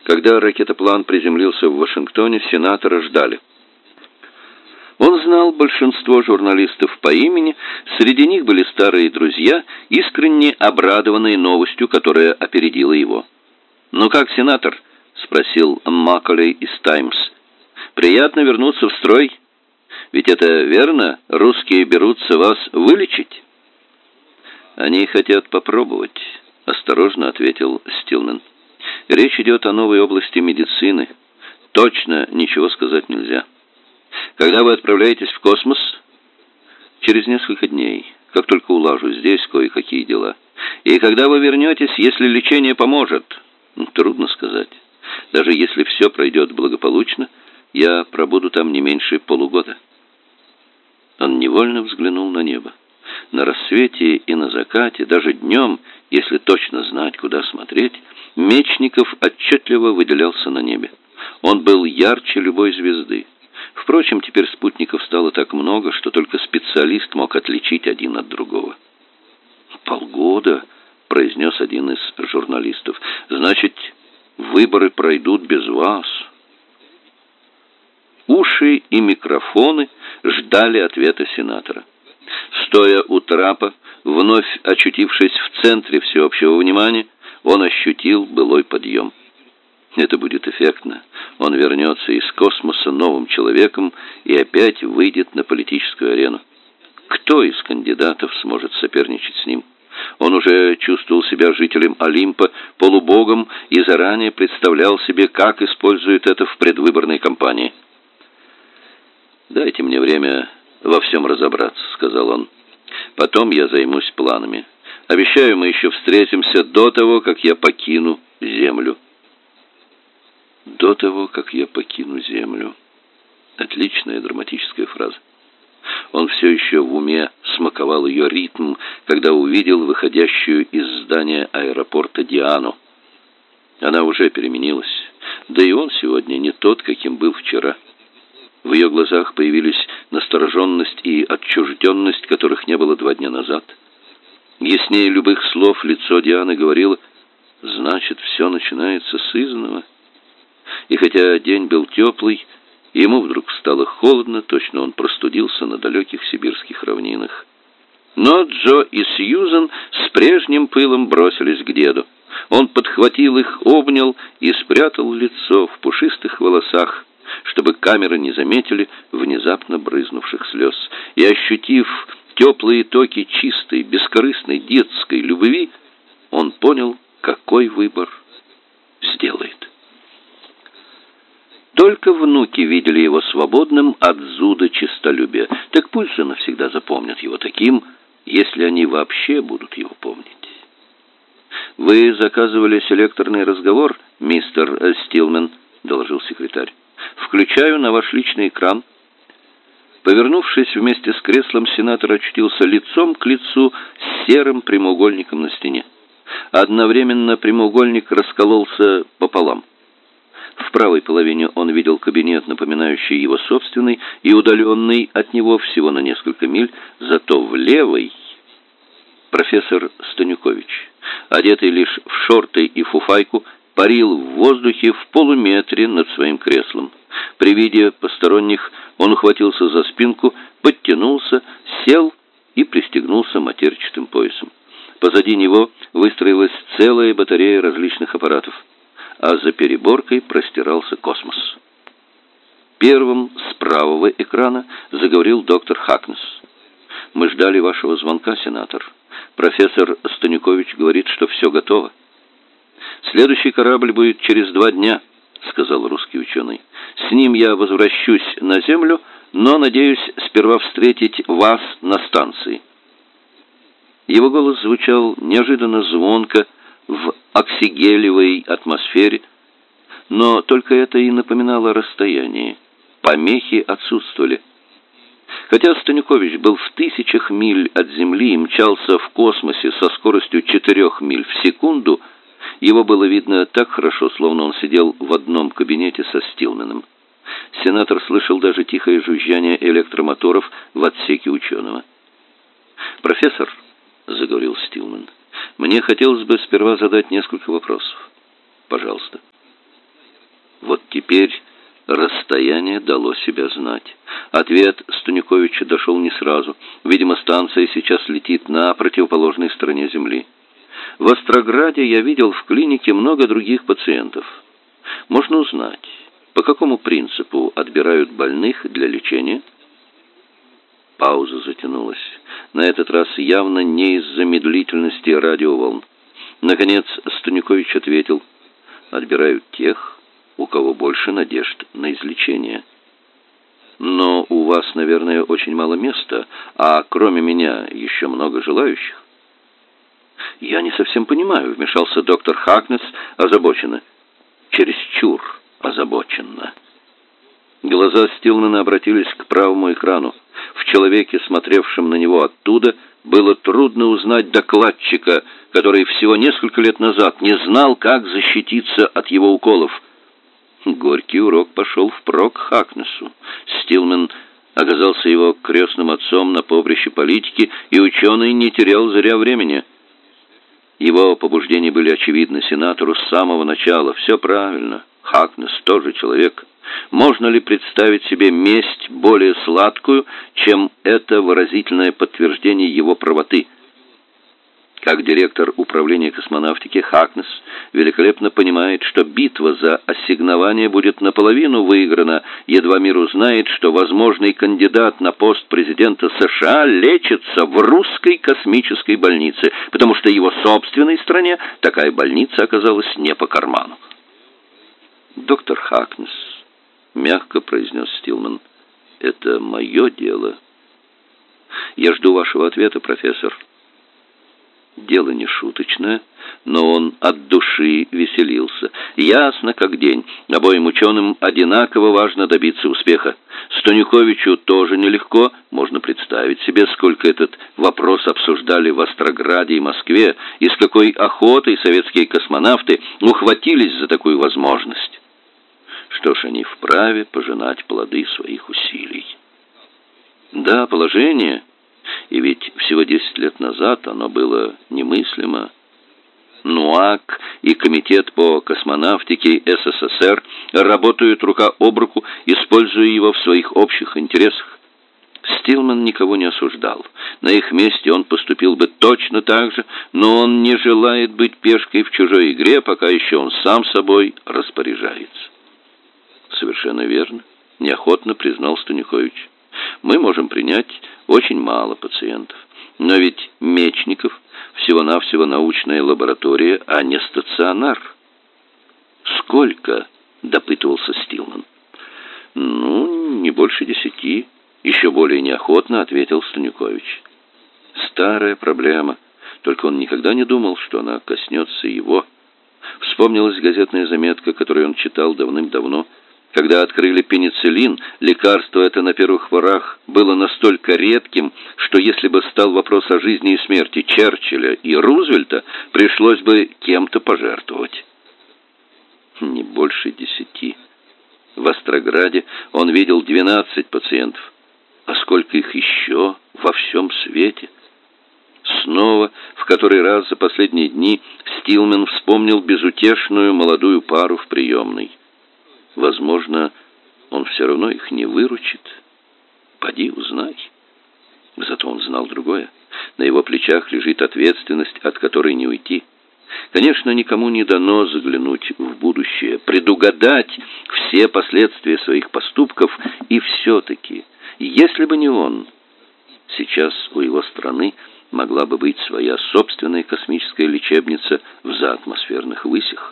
Когда ракетоплан приземлился в Вашингтоне, сенатора ждали. Он знал большинство журналистов по имени, среди них были старые друзья, искренне обрадованные новостью, которая опередила его. «Ну как, сенатор?» — спросил Макколей из «Таймс». «Приятно вернуться в строй. Ведь это верно, русские берутся вас вылечить?» «Они хотят попробовать», — осторожно ответил Стилман. «Речь идет о новой области медицины. Точно ничего сказать нельзя. Когда вы отправляетесь в космос?» «Через несколько дней, как только улажу здесь кое-какие дела. И когда вы вернетесь, если лечение поможет?» «Трудно сказать. Даже если все пройдет благополучно, я пробуду там не меньше полугода». Он невольно взглянул на небо. На рассвете и на закате, даже днем, если точно знать, куда смотреть, Мечников отчетливо выделялся на небе. Он был ярче любой звезды. Впрочем, теперь спутников стало так много, что только специалист мог отличить один от другого. «Полгода», — произнес один из журналистов. «Значит, выборы пройдут без вас». Уши и микрофоны ждали ответа сенатора. Стоя у трапа, вновь очутившись в центре всеобщего внимания, он ощутил былой подъем. Это будет эффектно. Он вернется из космоса новым человеком и опять выйдет на политическую арену. Кто из кандидатов сможет соперничать с ним? Он уже чувствовал себя жителем Олимпа, полубогом, и заранее представлял себе, как использует это в предвыборной кампании. «Дайте мне время во всем разобраться», — сказал он. «Потом я займусь планами. Обещаю, мы еще встретимся до того, как я покину Землю». «До того, как я покину Землю». Отличная драматическая фраза. Он все еще в уме смаковал ее ритм, когда увидел выходящую из здания аэропорта Диану. Она уже переменилась. Да и он сегодня не тот, каким был вчера. В ее глазах появились настороженность и отчужденность, которых не было 2 дня назад. Яснее любых слов лицо Дианы говорило: «Значит, все начинается с изного». И хотя день был теплый, ему вдруг стало холодно, точно он простудился на далеких сибирских равнинах. Но Джо и Сьюзен с прежним пылом бросились к деду. Он подхватил их, обнял и спрятал лицо в пушистых волосах, чтобы камеры не заметили внезапно брызнувших слез. И, ощутив теплые токи чистой, бескорыстной детской любви, он понял, какой выбор сделает. Только внуки видели его свободным от зуда честолюбия. Так пусть же навсегда запомнят его таким, если они вообще будут его помнить. «Вы заказывали селекторный разговор, мистер Стилман», — доложил секретарь. «Включаю на ваш личный экран». Повернувшись вместе с креслом, сенатор очутился лицом к лицу с серым прямоугольником на стене. Одновременно прямоугольник раскололся пополам. В правой половине он видел кабинет, напоминающий его собственный, и удаленный от него всего на несколько миль, зато в левой профессор Станюкович, одетый лишь в шорты и фуфайку, парил в воздухе в полуметре над своим креслом. При виде посторонних он ухватился за спинку, подтянулся, сел и пристегнулся матерчатым поясом. Позади него выстроилась целая батарея различных аппаратов, а за переборкой простирался космос. Первым с правого экрана заговорил доктор Хакнес. «Мы ждали вашего звонка, сенатор. Профессор Станюкович говорит, что все готово». «Следующий корабль будет через 2 дня», — сказал русский ученый. «С ним я возвращусь на Землю, но надеюсь сперва встретить вас на станции». Его голос звучал неожиданно звонко в оксигелевой атмосфере, но только это и напоминало расстояние. Помехи отсутствовали. Хотя Станюкович был в 1000 миль от Земли и мчался в космосе со скоростью 4 миль в секунду, его было видно так хорошо, словно он сидел в одном кабинете со Стилманом. Сенатор слышал даже тихое жужжание электромоторов в отсеке ученого. «Профессор», — заговорил Стилман, — «мне хотелось бы сперва задать несколько вопросов. Пожалуйста». теперь расстояние дало себя знать. Ответ Станюковича дошел не сразу. Видимо, станция сейчас летит на противоположной стороне Земли. В Острограде я видел в клинике много других пациентов. Можно узнать, по какому принципу отбирают больных для лечения? Пауза затянулась. На этот раз явно не из-за медлительности радиоволн. Наконец Станюкович ответил: отбирают тех, у кого больше надежд на излечение. Но у вас, наверное, очень мало места, а кроме меня еще много желающих. Я не совсем понимаю, вмешался доктор Хакнес озабоченно. Чересчур озабоченно. Глаза Стилмана обратились к правому экрану. В человеке, смотревшем на него оттуда, было трудно узнать докладчика, который всего несколько лет назад не знал, как защититься от его уколов. Горький урок пошел впрок Хакнесу. Стилман оказался его крестным отцом на поприще политики, и ученый не терял зря времени. Его побуждения были очевидны сенатору с самого начала. Все правильно. Хакнес тоже человек. Можно ли представить себе месть более сладкую, чем это выразительное подтверждение его правоты? Как директор управления космонавтики Хакнес великолепно понимает, что битва за ассигнование будет наполовину выиграна, едва мир узнает, что возможный кандидат на пост президента США лечится в русской космической больнице, потому что его собственной стране такая больница оказалась не по карману. «Доктор Хакнес», — мягко произнес Стилман, — «это мое дело». «Я жду вашего ответа, профессор». Дело не шуточное, но он от души веселился. Ясно как день. Обоим ученым одинаково важно добиться успеха. Станюковичу тоже нелегко. Можно представить себе, сколько этот вопрос обсуждали в Острограде и Москве, и с какой охотой советские космонавты ухватились за такую возможность. Что ж, они вправе пожинать плоды своих усилий. Да, положение... И ведь всего 10 лет назад оно было немыслимо. НУАК и Комитет по космонавтике СССР работают рука об руку, используя его в своих общих интересах. Стилман никого не осуждал. На их месте он поступил бы точно так же, но он не желает быть пешкой в чужой игре, пока еще он сам собой распоряжается. Совершенно верно, неохотно признал Станюкович. Мы можем принять очень мало пациентов. Но ведь Мечников всего-навсего научная лаборатория, а не стационар. Сколько? Допытывался Стилман. Не больше 10. Еще более неохотно ответил Станюкович. Старая проблема. Только он никогда не думал, что она коснется его. Вспомнилась газетная заметка, которую он читал давным-давно. Когда открыли пенициллин, лекарство это на первых порах было настолько редким, что если бы стал вопрос о жизни и смерти Черчилля и Рузвельта, пришлось бы кем-то пожертвовать. Не больше 10. В Острограде он видел 12 пациентов. А сколько их еще во всем свете? Снова, в который раз за последние дни, Стилман вспомнил безутешную молодую пару в приемной. Возможно, он все равно их не выручит. Поди узнай. Зато он знал другое. На его плечах лежит ответственность, от которой не уйти. Конечно, никому не дано заглянуть в будущее, предугадать все последствия своих поступков, и все-таки, если бы не он, сейчас у его страны могла бы быть своя собственная космическая лечебница в заатмосферных высях.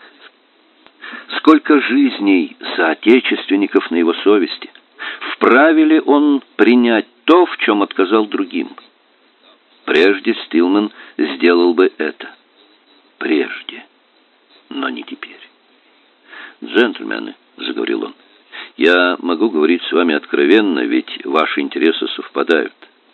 Сколько жизней соотечественников на его совести? Вправе ли он принять то, в чем отказал другим? Прежде Стилман сделал бы это. Прежде. Но не теперь. «Джентльмены», — заговорил он, — «я могу говорить с вами откровенно, ведь ваши интересы совпадают».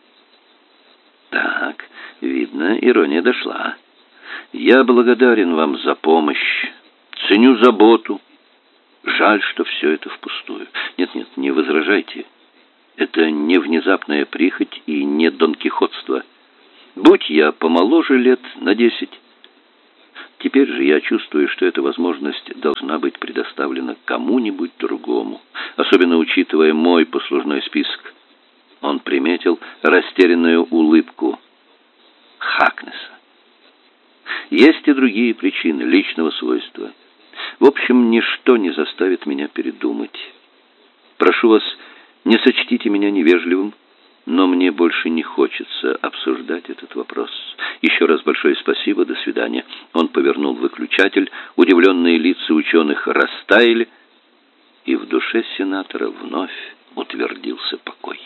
Так, видно, ирония дошла. «Я благодарен вам за помощь. Ценю заботу. Жаль, что все это впустую. Нет, не возражайте. Это не внезапная прихоть и не донкихотство. Будь я помоложе лет на 10, Теперь же я чувствую, что эта возможность должна быть предоставлена кому-нибудь другому, особенно учитывая мой послужной список. Он приметил растерянную улыбку Хакнесса. Есть и другие причины личного свойства. В общем, ничто не заставит меня передумать. Прошу вас, не сочтите меня невежливым, но мне больше не хочется обсуждать этот вопрос. Еще раз большое спасибо, до свидания. Он повернул выключатель, удивленные лица ученых растаяли, и в душе сенатора вновь утвердился покой.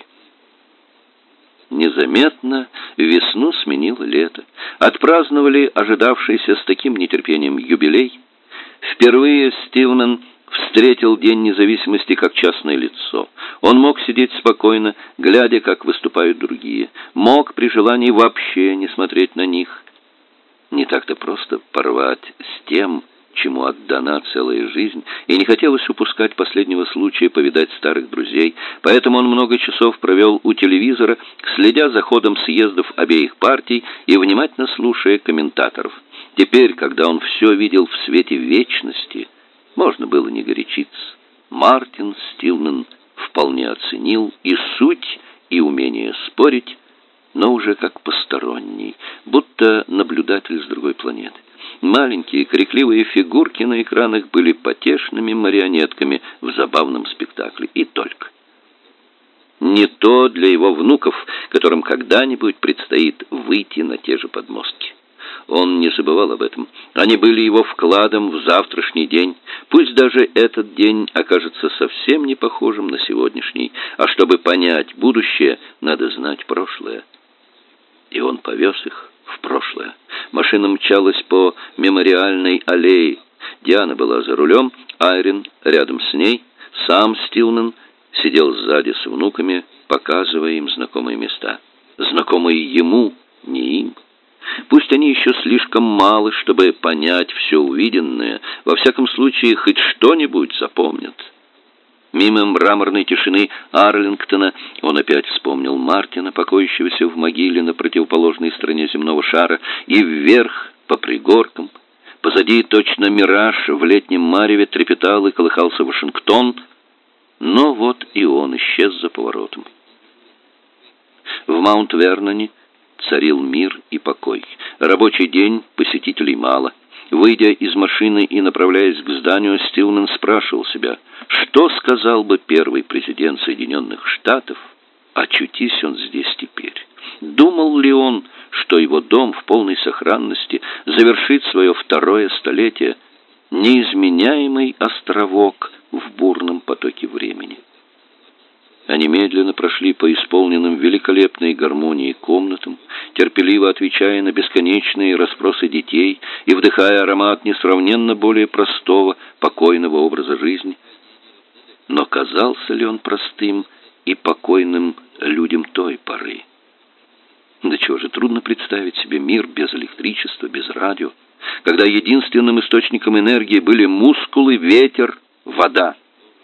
Незаметно весну сменило лето. Отпраздновали ожидавшийся с таким нетерпением юбилей. Впервые Стилман встретил День независимости как частное лицо. Он мог сидеть спокойно, глядя, как выступают другие. Мог при желании вообще не смотреть на них. Не так-то просто порвать с тем, чему отдана целая жизнь, и не хотелось упускать последнего случая повидать старых друзей. Поэтому он много часов провел у телевизора, следя за ходом съездов обеих партий и внимательно слушая комментаторов. Теперь, когда он все видел в свете вечности, можно было не горячиться. Мартин Стилман вполне оценил и суть, и умение спорить, но уже как посторонний, будто наблюдатель с другой планеты. Маленькие крикливые фигурки на экранах были потешными марионетками в забавном спектакле, и только. Не то для его внуков, которым когда-нибудь предстоит выйти на те же подмостки. Он не забывал об этом. Они были его вкладом в завтрашний день. Пусть даже этот день окажется совсем не похожим на сегодняшний. А чтобы понять будущее, надо знать прошлое. И он повез их в прошлое. Машина мчалась по мемориальной аллее. Диана была за рулем, Айрин рядом с ней. Сам Стилман сидел сзади с внуками, показывая им знакомые места. Знакомые ему, не им. Пусть они еще слишком малы, чтобы понять все увиденное, во всяком случае хоть что-нибудь запомнят. Мимо мраморной тишины Арлингтона он опять вспомнил Мартина, покоящегося в могиле на противоположной стороне земного шара, и вверх по пригоркам. Позади точно мираж в летнем мареве трепетал и колыхался Вашингтон, но вот и он исчез за поворотом. В Маунт-Верноне царил мир и покой. Рабочий день, посетителей мало. Выйдя из машины и направляясь к зданию, Стилман спрашивал себя, что сказал бы первый президент Соединенных Штатов, очутись он здесь теперь. Думал ли он, что его дом в полной сохранности завершит свое второе столетие, неизменяемый островок в бурном потоке времени? Они медленно прошли по исполненным великолепной гармонией комнатам, терпеливо отвечая на бесконечные расспросы детей и вдыхая аромат несравненно более простого, покойного образа жизни. Но казался ли он простым и покойным людям той поры? Да чего же трудно представить себе мир без электричества, без радио, когда единственным источником энергии были мускулы, ветер, вода.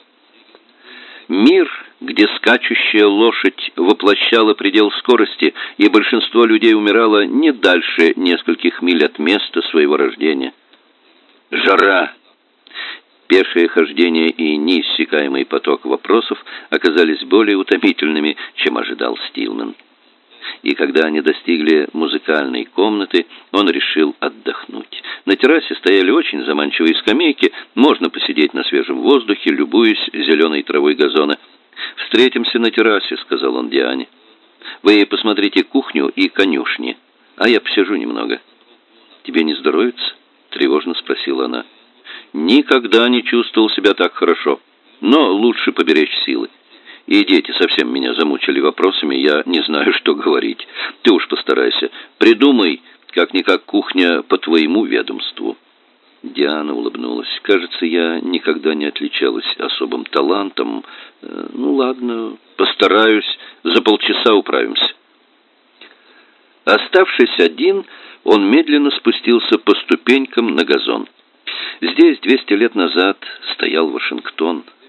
Мир, где скачущая лошадь воплощала предел скорости, и большинство людей умирало не дальше нескольких миль от места своего рождения. Жара! Пешее хождение и неиссякаемый поток вопросов оказались более утомительными, чем ожидал Стилман. И когда они достигли музыкальной комнаты, он решил отдохнуть. На террасе стояли очень заманчивые скамейки, можно посидеть на свежем воздухе, любуясь зеленой травой газона. «Встретимся на террасе», — сказал он Диане. «Вы посмотрите кухню и конюшни, а я посижу немного». «Тебе не здоровится?» — тревожно спросила она. «Никогда не чувствовал себя так хорошо, но лучше поберечь силы. И дети совсем меня замучили вопросами, я не знаю, что говорить. Ты уж постарайся. Придумай, как-никак кухня по твоему ведомству». Диана улыбнулась. «Кажется, я никогда не отличалась особым талантом. Ну, ладно, постараюсь. За полчаса управимся». Оставшись один, он медленно спустился по ступенькам на газон. Здесь 200 лет назад стоял Вашингтон.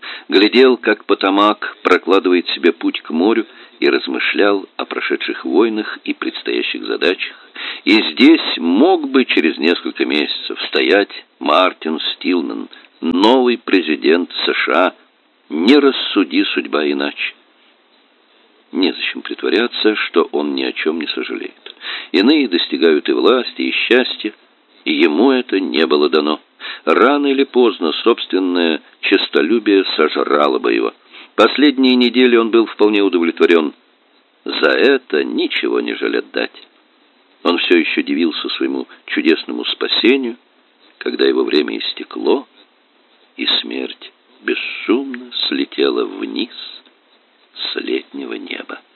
глядел, как Потамак прокладывает себе путь к морю, и размышлял о прошедших войнах и предстоящих задачах. И здесь мог бы через несколько месяцев стоять Мартин Стилман, новый президент США, не рассуди судьба иначе. Незачем притворяться, что он ни о чем не сожалеет. Иные достигают и власти, и счастья, и ему это не было дано. Рано или поздно собственное честолюбие сожрало бы его. Последние недели он был вполне удовлетворен. За это ничего не жалят дать. Он все еще дивился своему чудесному спасению, когда его время истекло, и смерть бесшумно слетела вниз с летнего неба.